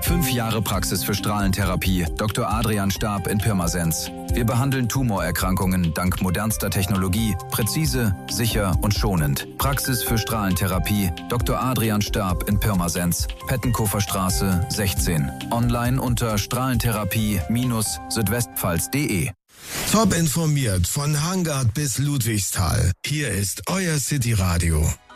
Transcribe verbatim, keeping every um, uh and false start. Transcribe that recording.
Fünf Jahre Praxis für Strahlentherapie. Doktor Adrian Stab in Pirmasens. Wir behandeln Tumorerkrankungen dank modernster Technologie, präzise, sicher und schonend. Praxis für Strahlentherapie. Doktor Adrian Stab in Pirmasens. Pettenkofer Straße sechzehn. Online unter strahlentherapie Südwestpfalz punkt de. Top informiert von Hangard bis Ludwigsthal. Hier ist euer City Radio.